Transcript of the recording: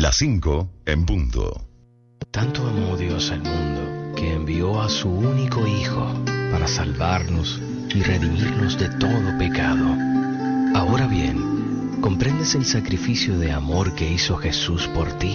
Las 5 en punto. Tanto amó Dios al mundo que envió a su único Hijo para salvarnos y redimirnos de todo pecado. Ahora bien, ¿comprendes el sacrificio de amor que hizo Jesús por ti?